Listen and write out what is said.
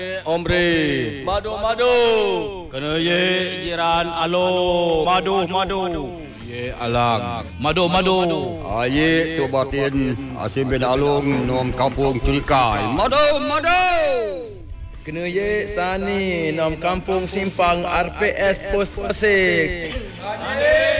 Omri madu kena ye jiran alo madu ye alang madu Aye tu batin Asim bin Alung nom kampung Curikai madu Kena ye Sani nom kampung Simpang RPS Pos Pasir.